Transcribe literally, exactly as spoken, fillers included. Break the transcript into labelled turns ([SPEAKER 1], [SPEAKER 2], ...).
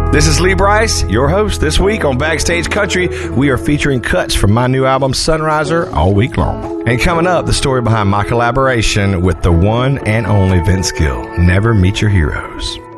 [SPEAKER 1] This is Lee Brice, your host. This week on Backstage Country, we are featuring cuts from my new album, Sunriser, all week long. And coming up, the story behind my collaboration with the one and only Vince Gill, Never Meet Your Heroes.